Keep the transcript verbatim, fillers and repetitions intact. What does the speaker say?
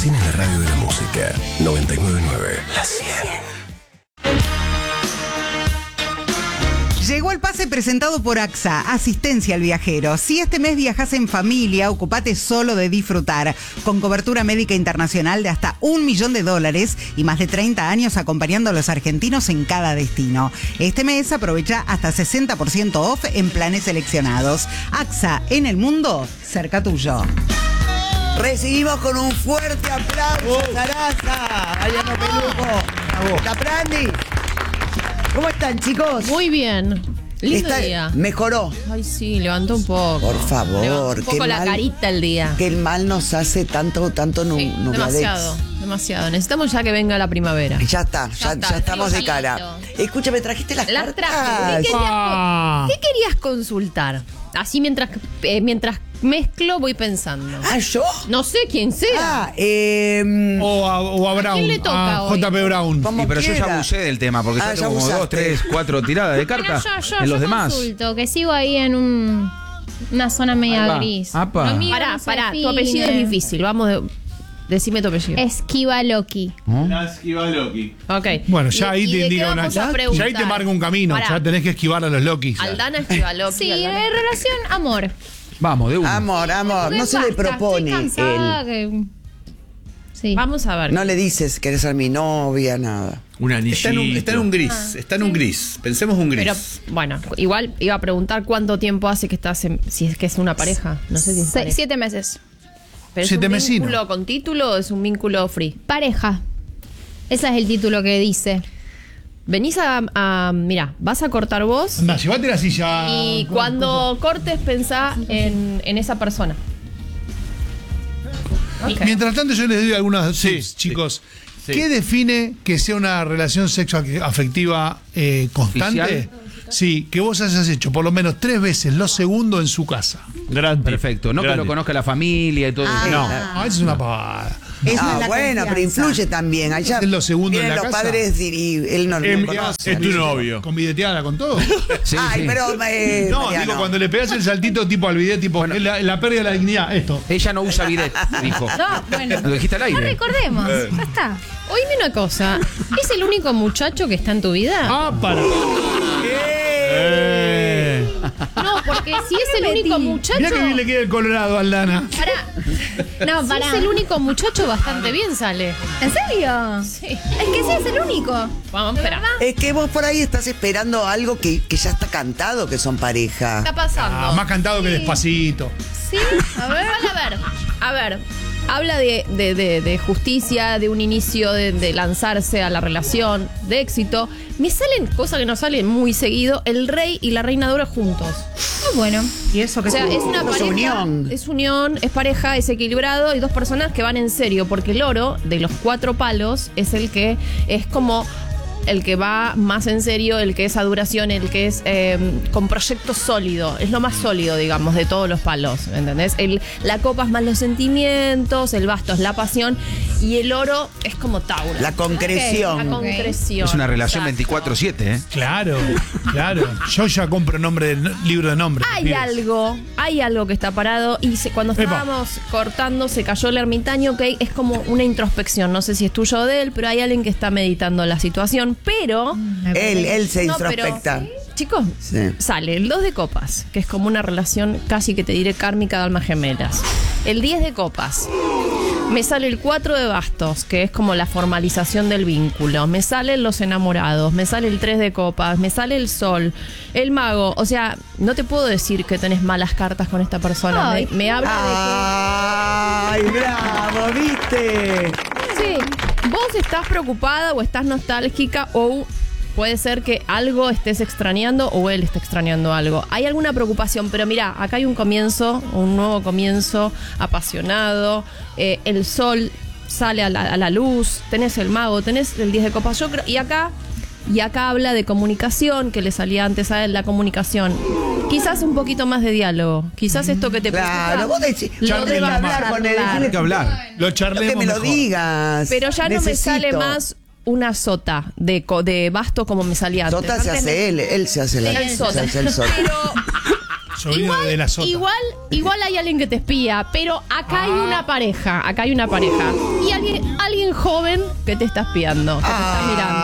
Tiene la radio de la música. noventa y nueve punto nueve. La cien. Llegó el pase presentado por A X A, asistencia al viajero. Si este mes viajas en familia, ocupate solo de disfrutar. Con cobertura médica internacional de hasta un millón de dólares y más de treinta años acompañando a los argentinos en cada destino. Este mes aprovecha hasta sesenta por ciento off en planes seleccionados. A X A, en el mundo, cerca tuyo. Recibimos con un fuerte aplauso oh. a Sarasa, Mariano Peluco, Caprandi. ¿Cómo están, chicos? Muy bien. Lindo Está, día. Mejoró. Ay, sí, levantó un poco. Por favor. Levantó un poco qué la mal, carita el día. Que el mal nos hace tanto, tanto nu, Sí, nubladex. demasiado, demasiado. Necesitamos ya que venga la primavera. Ya está, ya, Ya ya, está, estamos de solito. cara. Escúchame, ¿trajiste las La cartas? traje. ¿Qué querías, Ah. ¿Qué querías consultar? Así mientras, eh, mientras mezclo voy pensando. ¿Ah, yo? No sé quién sea. Ah, eh... O a, o a Brown. quién le toca a hoy? J P Brown. Como Y pero yo ya quiera. abusé del tema, porque Ah, ya ya tengo como dos, abusaste. tres, cuatro tiradas de cartas Bueno, yo, yo, en los yo demás. consulto, que sigo ahí en un, una zona Ahí media va. gris. Apa. Lo mío Pará, no se pará, tu define. apellido es difícil. Vamos, de, decime tu apellido. Esquiva Loki. Esquiva Loki. Ok. Bueno, ya ¿Y- ahí y te de qué indica una. vamos a Ya preguntar? ahí te marca un camino. Pará. Ya tenés que esquivar a los Lokis. Aldana Esquivaloki. Sí, en Aldana. relación amor. Vamos, de uno. Amor, amor, no se le Basta, propone estoy cansada él. que- Sí. Vamos a ver. No le dices que eres ser mi novia, nada. Un anillito. Está en un, está en un gris. Está en un gris. Pensemos un gris. Pero bueno, igual iba a preguntar cuánto tiempo hace que estás en, si es que es una pareja. No sé si es Se- pareja. siete meses. ¿Pero es siete un mesino. vínculo con título o es un vínculo free? Pareja. Ese es el título que dice. Venís a, a mira, vas a cortar vos Anda, llevate la silla. y cuando cortes pensá en, en esa persona. Ok. Mientras tanto, yo les doy algunas tips, chicos. Sí. ¿Qué define que sea una relación sexoafectiva eh, constante? ¿Oficial? Sí, que vos hayas hecho por lo menos tres veces lo segundo en su casa. Grande. Perfecto. No que lo conozca la familia y todo Ah. eso. No, no, eso es una pavada. Esa Ah, es la bueno, pero confianza. influye también. Allá Es lo segundo en vienen la los casa. padres y, y él no, no Eh, conoce. es tu novio. Con videteada, con todo. Sí, Ay, sí. pero... eh, No, Mariano. digo, cuando le pegas el saltito tipo al video, tipo, es la, la pérdida de la dignidad, esto. Ella no usa bidet, dijo. No, bueno. Lo dijiste al No aire. recordemos. Ya está. Oíme una cosa, ¿es el único muchacho que está en tu vida? Ah, para. Eh. No, porque si es el único muchacho. Mirá que bien le queda el colorado a Aldana. Pará. No, Si pará. es el único muchacho, bastante bien sale. ¿En serio? Sí. Es que sí, es el único. Vamos, ¿De espera. verdad? Es que vos por ahí estás esperando algo que, que ya está cantado, que son pareja. Está pasando. Ah, más cantado que Despacito. Sí, a ver. A ver, a ver. Habla de, de, de, de justicia, de un inicio de, de lanzarse a la relación, de éxito. Me salen cosas que no salen muy seguido: el rey y la reina de oro juntos. Ah, bueno. ¿Y eso que O sea, es una Es pareja. unión. Es unión, es pareja, es equilibrado y dos personas que van en serio. Porque el oro de los cuatro palos es el que es como el que va más en serio, el que es a duración, el que es eh, con proyecto sólido. Es lo más sólido, digamos, de todos los palos. ¿Entendés? El, la copa es más los sentimientos, el basto es la pasión y el oro es como Tauro. La concreción. La concreción. Es una relación Exacto. veinticuatro siete, ¿eh? Claro, claro. Yo ya compro nombre de, no- libro de nombres. Hay pibes. algo, hay algo que está parado y se- cuando Epa. estábamos cortando se cayó el ermitaño, que es como una introspección, no sé si es tuyo o de él, pero hay alguien que está meditando la situación, pero... Él, él se No, pero- introspecta. Chicos, Sí. sale el dos de copas, que es como una relación casi que te diré kármica de almas gemelas. El diez de copas. Me sale el cuatro de bastos, que es como la formalización del vínculo. Me salen los enamorados, me sale el tres de copas, me sale el sol, el mago. O sea, no te puedo decir que tenés malas cartas con esta persona. Me, Ay. me habla ¡Ay, bravo! ¿Viste? de que... Sí, vos estás preocupada o estás nostálgica o... Puede ser que algo estés extrañando o él esté extrañando algo. Hay alguna preocupación, pero mira, acá hay un comienzo, un nuevo comienzo apasionado. Eh, el sol sale a la, a la luz, tenés el mago, tenés el diez de copas. Yo creo, y acá, y acá habla de comunicación, que le salía antes a él la comunicación. Quizás un poquito más de diálogo. Quizás esto que te Claro, vos decís, lo yo tengo que debas hablar con él. charlar. decirle que hablar. Lo que charlemos me lo mejor. digas. Pero ya no me sale Necesito. más una sota de, co- de basto como me salía antes. Sota se Antes hace me- él, él se hace la El se sota. hace el sota. Pero Sobrino igual, de la Sota. igual, igual hay alguien que te espía, pero acá hay una pareja, acá hay una pareja. Y alguien, alguien joven que te está espiando, que te está mirando.